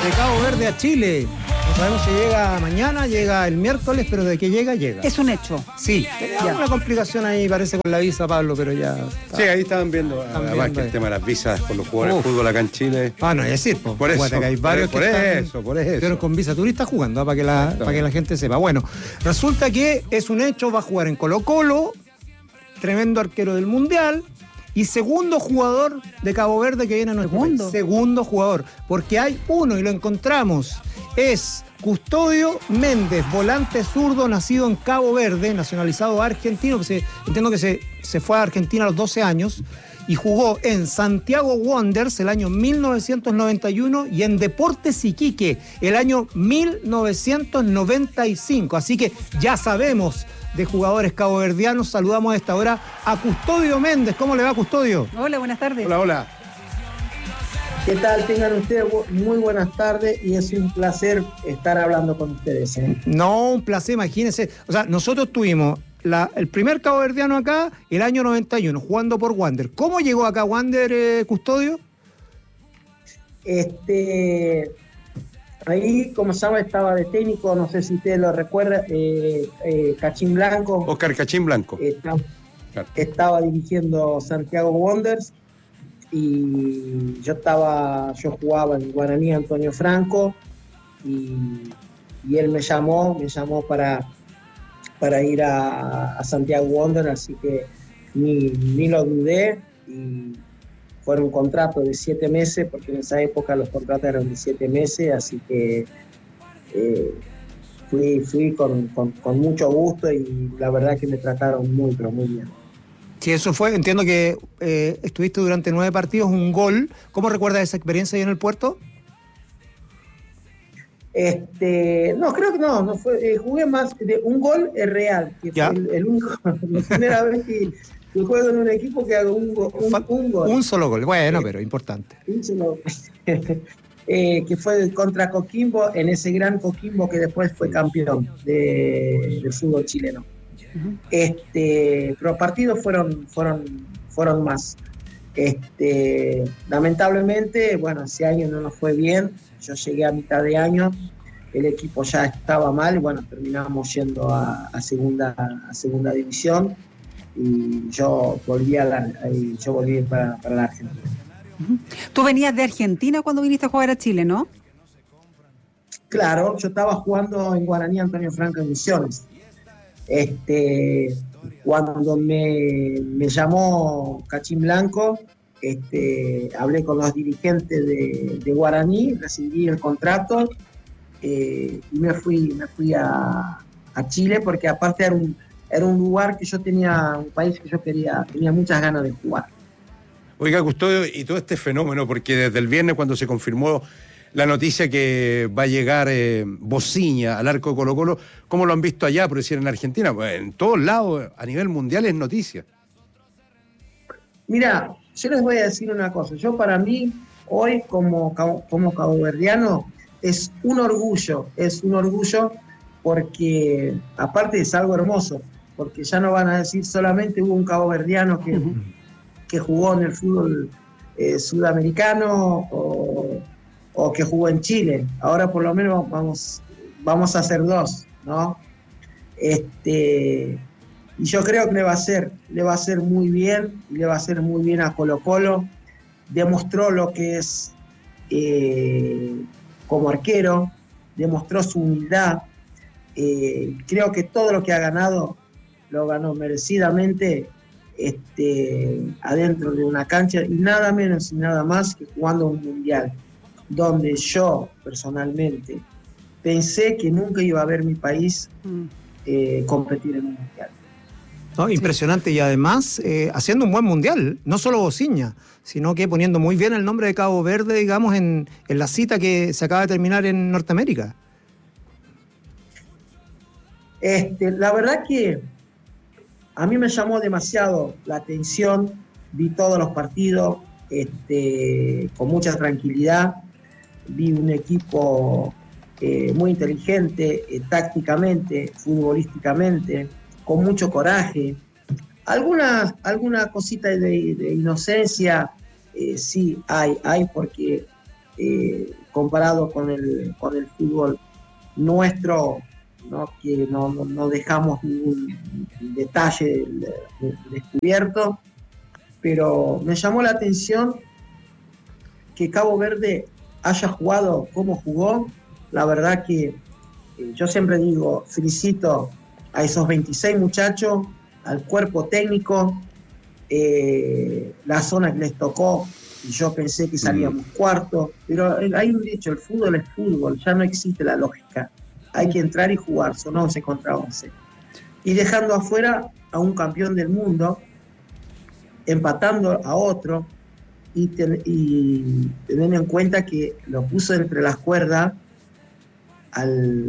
de Cabo Verde a Chile. No sabemos si llega mañana, llega el miércoles, pero de que llega, llega. Es un hecho. Sí, tenía una complicación ahí, parece, con la visa, Pablo, pero ya está. Sí, ahí estaban viendo, además que el tema de las visas con los jugadores de fútbol acá en Chile. Ah, no, es decir, por eso, que hay varios por eso. Pero con visa turista jugando, para que la gente sepa. Bueno, resulta que es un hecho, va a jugar en Colo-Colo, tremendo arquero del Mundial, y segundo jugador de Cabo Verde que viene a nuestro país. Segundo jugador, porque hay uno y lo encontramos. Es Custodio Méndez, volante zurdo, nacido en Cabo Verde, nacionalizado argentino, que entiendo que se fue a Argentina a los 12 años, y jugó en Santiago Wanderers el año 1991 y en Deportes Iquique el año 1995. Así que ya sabemos de jugadores caboverdianos. Saludamos a esta hora a Custodio Méndez. ¿Cómo le va, Custodio? Hola, buenas tardes. Hola. ¿Qué tal? Tengan ustedes muy buenas tardes y es un placer estar hablando con ustedes. No, un placer, imagínense. O sea, nosotros tuvimos el primer caboverdiano acá el año 91, jugando por Wander. ¿Cómo llegó acá Wander, Custodio? Ahí, como sabe, estaba de técnico, no sé si usted lo recuerda, Cachín Blanco. Oscar Cachín Blanco. Estaba dirigiendo Santiago Wanderers y yo jugaba en Guaraní Antonio Franco y él me llamó para ir a Santiago Wanderers, así que ni lo dudé y fue un contrato de 7 meses, porque en esa época los contratos eran de 7 meses, así que fui con mucho gusto y la verdad que me trataron muy, pero muy bien. Sí, eso fue, entiendo que estuviste durante 9 partidos, un gol. ¿Cómo recuerdas esa experiencia ahí en el puerto? No, creo que no fue, jugué más de un gol real, que ¿ya? Fue el único, la primera vez que juego en un equipo que hago un gol. Un solo gol, bueno, pero importante. Un solo que fue contra Coquimbo, en ese gran Coquimbo que después fue campeón del fútbol chileno. Uh-huh. Pero partidos fueron más. Lamentablemente, bueno, ese año no nos fue bien. Yo llegué a mitad de año, el equipo ya estaba mal, y bueno, terminamos yendo a segunda división y yo volví para la Argentina. Uh-huh. Tú venías de Argentina cuando viniste a jugar a Chile, ¿no? Claro, yo estaba jugando en Guaraní Antonio Franco en Misiones. Cuando me llamó Cachín Blanco, hablé con los dirigentes de Guaraní, recibí el contrato y me fui a Chile, porque aparte era un lugar que yo tenía, un país que yo tenía muchas ganas de jugar. Oiga, Custodio, y todo este fenómeno, porque desde el viernes, cuando se confirmó la noticia que va a llegar Bociña al arco de Colo-Colo, ¿cómo lo han visto allá, por decir en Argentina? Pues en todos lados, a nivel mundial, es noticia. Mira, yo les voy a decir una cosa. Yo, para mí, hoy como caboverdiano, es un orgullo, porque aparte es algo hermoso, porque ya no van a decir solamente hubo un caboverdiano que jugó en el fútbol sudamericano o que jugó en Chile. Ahora por lo menos vamos a hacer 2, ¿no? Y yo creo que le va a hacer muy bien, y le va a hacer muy bien a Colo-Colo. Demostró lo que es como arquero, demostró su humildad. Creo que todo lo que ha ganado, lo ganó merecidamente adentro de una cancha, y nada menos y nada más que jugando un mundial, donde yo personalmente pensé que nunca iba a ver mi país competir en un mundial. No, impresionante, y además haciendo un buen mundial, no solo Bociña, sino que poniendo muy bien el nombre de Cabo Verde, digamos, en la cita que se acaba de terminar en Norteamérica. La verdad que a mí me llamó demasiado la atención, vi todos los partidos con mucha tranquilidad, vi un equipo muy inteligente, tácticamente, futbolísticamente, con mucho coraje. Alguna cosita de inocencia sí hay, porque comparado con el fútbol nuestro, ¿no? Que no dejamos ningún detalle descubierto, pero me llamó la atención que Cabo Verde haya jugado como jugó. La verdad que yo siempre digo, felicito a esos 26 muchachos, al cuerpo técnico, la zona que les tocó, y yo pensé que salíamos cuartos, pero hay un dicho, el fútbol es fútbol, ya no existe la lógica, hay que entrar y jugar, son 11 contra 11. Y dejando afuera a un campeón del mundo, empatando a otro, y teniendo en cuenta que lo puso entre las cuerdas a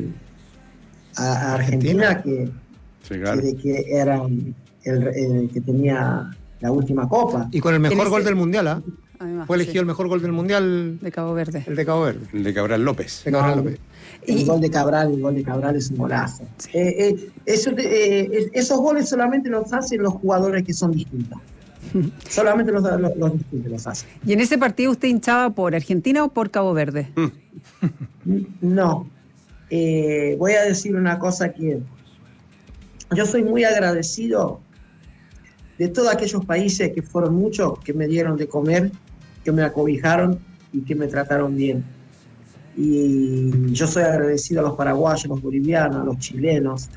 Argentina, que era el que tenía la última copa. Y con el mejor gol del Mundial, ¿ah? Además, Fue elegido el mejor gol del Mundial. de Cabo Verde. El de Cabo Verde. El de Cabral López. El gol de Cabral es un golazo. Sí. Esos goles solamente los hacen los jugadores que son distintos. Solamente los distintos los hacen. ¿Y en ese partido usted hinchaba por Argentina o por Cabo Verde? No. Voy a decir una cosa que yo soy muy agradecido de todos aquellos países que fueron muchos, que me dieron de comer, que me acobijaron y que me trataron bien. Y yo soy agradecido a los paraguayos, los bolivianos, a los chilenos,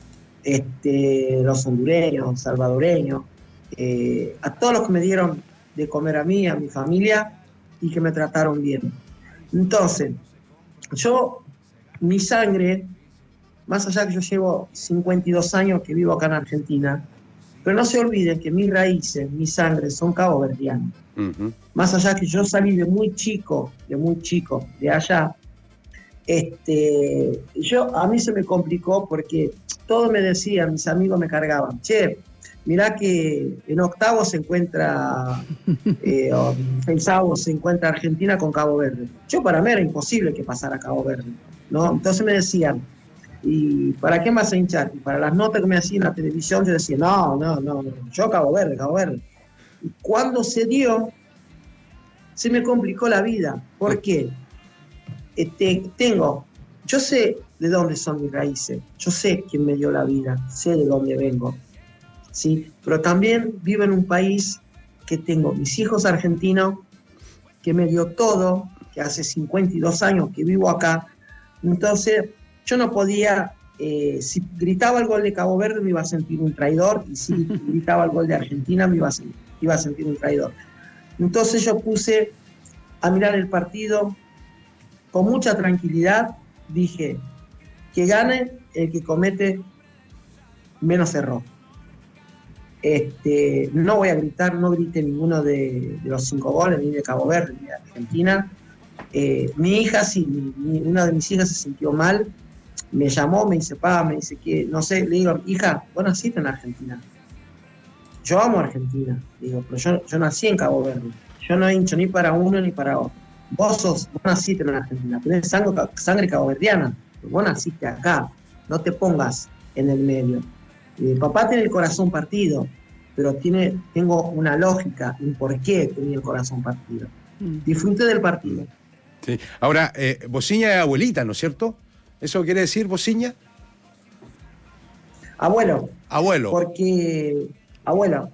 los hondureños, salvadoreños, a todos los que me dieron de comer a mí, a mi familia, y que me trataron bien. Entonces, mi sangre, más allá que yo llevo 52 años que vivo acá en Argentina, pero no se olviden que mis raíces, mi sangre son caboverdianas. Uh-huh. Más allá que yo salí de muy chico, de allá, a mí se me complicó porque todos me decían, mis amigos me cargaban, che, mirá que en octavo se encuentra, o en seisavo se encuentra Argentina con Cabo Verde. Para mí era imposible que pasara Cabo Verde, ¿no? Entonces me decían, ¿y para qué me vas a hinchar? Y para las notas que me hacían en la televisión yo decía, no, yo Cabo Verde. Y cuando se dio, se me complicó la vida. ¿Por qué? Yo sé de dónde son mis raíces, yo sé quién me dio la vida, sé de dónde vengo, ¿sí? Pero también vivo en un país que tengo mis hijos argentinos, que me dio todo, que hace 52 años que vivo acá. Entonces yo no podía, si gritaba el gol de Cabo Verde me iba a sentir un traidor, y si gritaba el gol de Argentina me iba a sentir un traidor. Entonces yo puse a mirar el partido con mucha tranquilidad, dije que gane el que comete menos error. No voy a gritar, no grité ninguno de los 5 goles, ni de Cabo Verde, ni de Argentina. Mi hija, sí, una de mis hijas se sintió mal, me llamó, me dice, que, no sé, le digo, hija, vos naciste en Argentina. Yo amo Argentina, digo, pero yo nací en Cabo Verde, yo no hincho ni para uno ni para otro. Vos naciste en Argentina, tenés sangre caboverdiana, vos naciste acá, no te pongas en el medio. Papá tiene el corazón partido, pero tengo una lógica, un porqué tenía el corazón partido. Disfrute del partido. Sí. Ahora, Bociña es abuelita, ¿no es cierto? ¿Eso quiere decir Bociña? Abuelo. Porque, abuelo,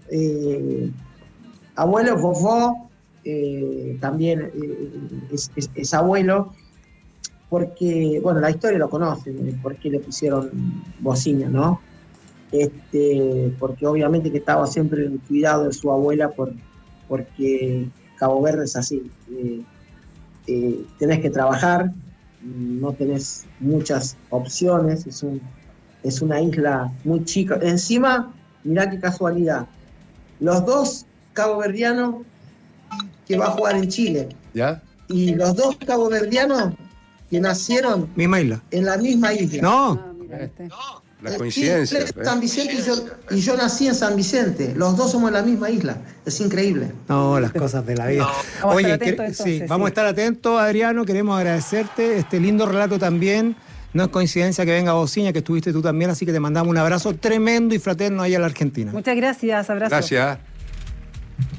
Fofó, también es abuelo, porque, bueno, la historia lo conocen, por qué le pusieron Bociña, ¿no? Porque obviamente que estaba siempre en el cuidado de su abuela, porque Cabo Verde es así. Tenés que trabajar, no tenés muchas opciones, es una isla muy chica. Encima, mirá qué casualidad, los dos caboverdianos que va a jugar en Chile, ¿ya? Y los dos caboverdianos que nacieron Misma isla. en la misma isla. No. Mira usted. La coincidencia. Sí, San Vicente y yo nací en San Vicente. Los dos somos en la misma isla. Es increíble. No, las cosas de la vida. Vamos a Oye, estar atentos, entonces, vamos a sí. estar atentos, Adriano. Queremos agradecerte este lindo relato también. No es coincidencia que venga Bociña, que estuviste tú también, así que te mandamos un abrazo tremendo y fraterno ahí a la Argentina. Muchas gracias, abrazo. Gracias.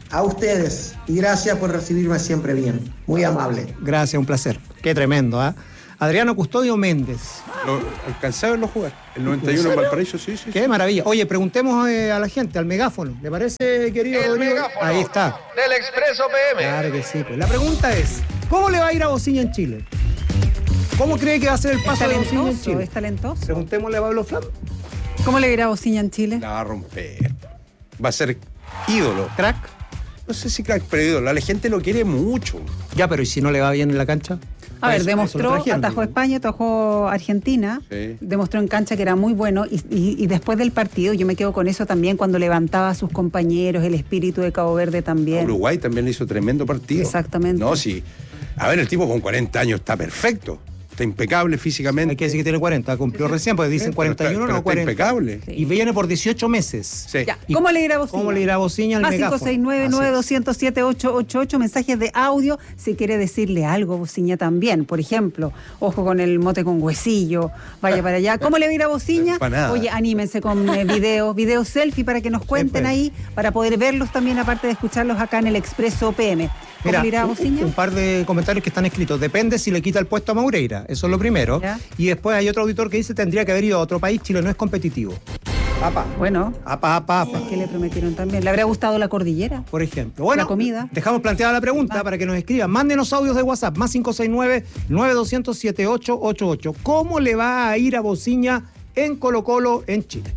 A ustedes, y gracias por recibirme siempre bien. Muy amable. Gracias, un placer. Qué tremendo, ¿ah? Adriano Custodio Méndez. Alcanzaba a verlo jugar. El 91 en Valparaíso, sí. Qué maravilla. Oye, preguntemos a la gente, al megáfono. ¿Le parece, querido El Rodrigo? megáfono Ahí está. del Expreso PM. Claro que sí. Pues. La pregunta es, ¿cómo le va a ir a Bociña en Chile? ¿Cómo cree que va a ser el paso de Bociña en Chile? Es talentoso. Preguntémosle a Pablo Flam. ¿Cómo le irá a Bociña en Chile? La va a romper. Va a ser ídolo. ¿Crack? No sé si crack, pero ídolo. La gente lo quiere mucho. Ya, pero ¿y si no le va bien en la cancha? A ver, Eso lo demostró, trajeron. atajó a España, atajó a Argentina, Sí. demostró en cancha que era muy bueno y después del partido, yo me quedo con eso también, cuando levantaba a sus compañeros, el espíritu de Cabo Verde también. Uruguay también le hizo tremendo partido. Exactamente. No, sí. A ver, el tipo con 40 años está perfecto. Está impecable físicamente. Hay que decir que tiene 40, cumplió recién, porque dicen 41, pero no está 40. impecable. Sí. Y viene por 18 meses. Sí. Ya, ¿Y ¿cómo le irá a Bociña? ¿Cómo le irá a Bociña al Más megáfono? 569-9207-888, mensajes de audio, si quiere decirle algo, Bociña también. Por ejemplo, ojo con el mote con huesillo, vaya para allá. ¿Cómo le va a ir a Bociña? Empanada. Oye, anímense con videos selfie para que nos cuenten pues. ahí, para poder verlos también, aparte de escucharlos acá en el Expreso PM. ¿Cómo Mira, le irá a un Bociña? par de comentarios que están escritos. Depende si le quita el puesto a Maureira. Eso es lo primero. Ya. Y después hay otro auditor que dice tendría que haber ido a otro país. Chile no es competitivo. Apa. Bueno, Apa. ¿qué le prometieron también? ¿Le habría gustado la cordillera? Por ejemplo. Bueno, La comida. dejamos planteada la pregunta para que nos escriban. Mándenos audios de WhatsApp, más 569-9200-7888. ¿Cómo le va a ir a Bociña en Colo-Colo en Chile?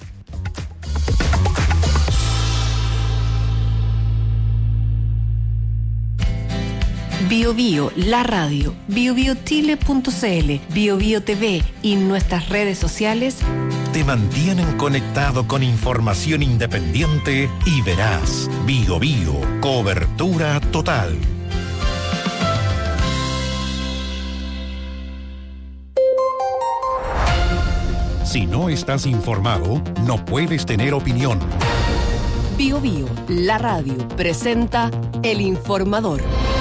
Bio Bio, la radio, biobiochile.cl, Bio Bio TV y nuestras redes sociales te mantienen conectado con información independiente y veraz. Bio Bio, cobertura total. Si no estás informado, no puedes tener opinión. Bio Bio, la radio, presenta El Informador.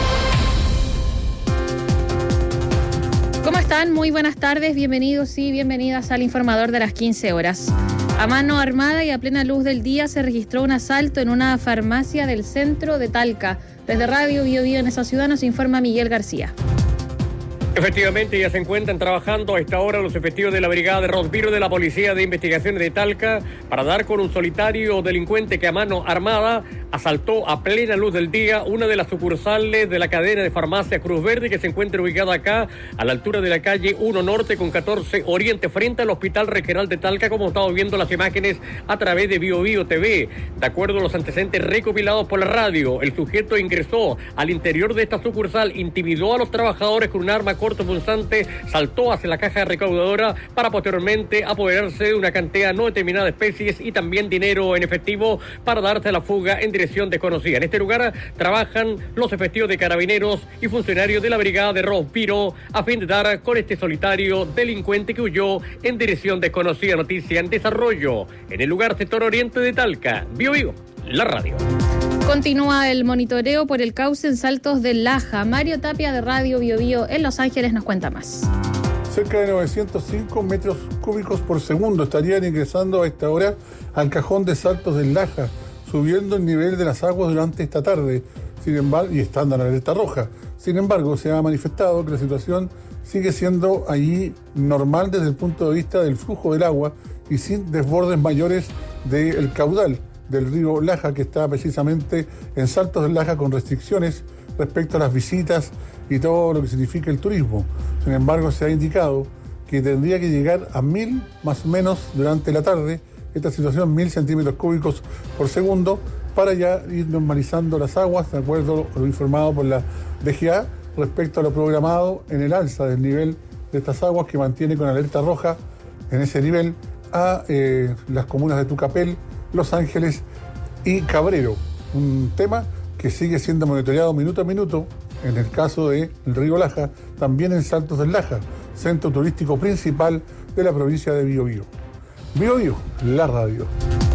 ¿Cómo están? Muy buenas tardes, bienvenidos y bienvenidas al Informador de las 15 horas. A mano armada y a plena luz del día se registró un asalto en una farmacia del centro de Talca. Desde Radio Bio Bio en esa ciudad nos informa Miguel García. Efectivamente, ya se encuentran trabajando a esta hora los efectivos de la Brigada de Rosbiro de la Policía de Investigaciones de Talca para dar con un solitario delincuente que a mano armada asaltó a plena luz del día una de las sucursales de la cadena de farmacia Cruz Verde que se encuentra ubicada acá a la altura de la calle 1 Norte con 14 Oriente frente al Hospital Regional de Talca, como estamos viendo las imágenes a través de Bio Bio TV. De acuerdo a los antecedentes recopilados por la radio, el sujeto ingresó al interior de esta sucursal, intimidó a los trabajadores con un arma cortopunzante, saltó hacia la caja recaudadora para posteriormente apoderarse de una cantidad no determinada de especies y también dinero en efectivo para darse a la fuga en dirección desconocida. En este lugar trabajan los efectivos de carabineros y funcionarios de la Brigada de Rosbiro a fin de dar con este solitario delincuente que huyó en dirección desconocida. Noticia en desarrollo en el lugar sector oriente de Talca. Bio Bio, la radio. Continúa el monitoreo por el cauce en Saltos del Laja. Mario Tapia de Radio Bio Bio en Los Ángeles nos cuenta más. Cerca de 905 metros cúbicos por segundo estarían ingresando a esta hora al cajón de Saltos del Laja, subiendo el nivel de las aguas durante esta tarde, sin embargo, y estando en alerta roja. Sin embargo, se ha manifestado que la situación sigue siendo allí normal desde el punto de vista del flujo del agua y sin desbordes mayores del caudal del río Laja, que está precisamente en Saltos del Laja con restricciones respecto a las visitas y todo lo que significa el turismo. Sin embargo, se ha indicado que tendría que llegar a 1000 más o menos durante la tarde, esta situación 1000 centímetros cúbicos por segundo, para ya ir normalizando las aguas, de acuerdo a lo informado por la DGA, respecto a lo programado en el alza del nivel de estas aguas, que mantiene con alerta roja en ese nivel a las comunas de Tucapel, Los Ángeles y Cabrero. Un tema que sigue siendo monitoreado minuto a minuto en el caso del río Laja, también en Saltos del Laja, centro turístico principal de la provincia de Biobío. Bio Bio, la radio.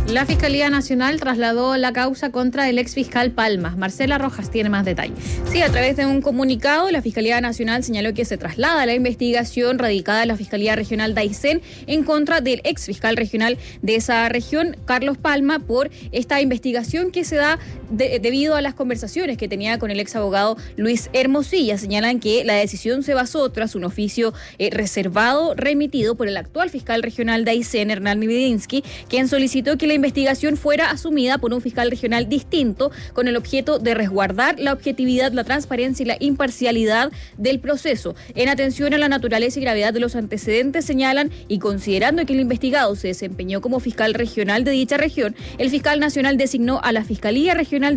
La Fiscalía Nacional trasladó la causa contra el exfiscal Palma. Marcela Rojas tiene más detalles. Sí, a través de un comunicado, la Fiscalía Nacional señaló que se traslada la investigación radicada en la Fiscalía Regional de Aysén en contra del exfiscal regional de esa región, Carlos Palma, por esta investigación que se da debido a las conversaciones que tenía con el exabogado Luis Hermosilla. Señalan que la decisión se basó tras un oficio reservado remitido por el actual fiscal regional de Aysén, Hernán Nividinsky, quien solicitó que la investigación fuera asumida por un fiscal regional distinto con el objeto de resguardar la objetividad, la transparencia y la imparcialidad del proceso. En atención a la naturaleza y gravedad de los antecedentes, señalan, y considerando que el investigado se desempeñó como fiscal regional de dicha región, el fiscal nacional designó a la Fiscalía Regional